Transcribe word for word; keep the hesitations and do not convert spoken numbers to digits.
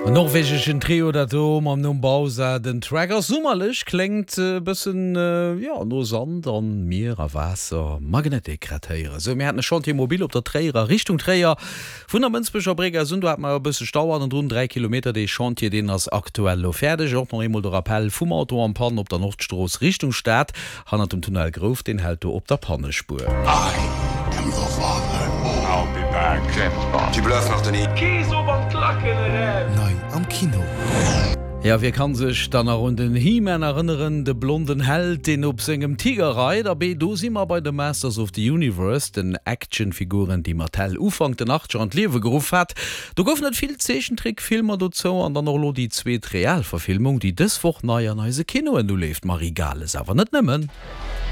Norwegischen Trio dat Dom am Numbausa den Tracker summerlech klingt äh, bisssen äh, ja no Sand an Meer a Wasser Magnetikkratéiere. So mir hat schon Mobil op der Träger Richtung Träger vun der Münzbecher Breger sind hat man bisse Stauern und rund drei Kilometer de Chantier den as aktuell lo fertig noch immer der Appell vum Auto am Pannen op der Nordstroß Richtung Stadt han dem Tunnel Grof den hält op der Pannespur. Die Bluff nach den Nein, am Kino. Ja, wie kann sich dann auch den He-Man erinnern, de blonden Held, den op segem Tigerrei, da be du immer bei The Masters of the Universe, den Actionfiguren, die Mattel ufang den Nacht an Lewe gerufen hat. Du gouf net viel Zeichentrickfilmer dazu, an dann noch die zweite Realverfilmung, die deswoch neu an heise Kino, du lebt Marigales, aber net nimmen.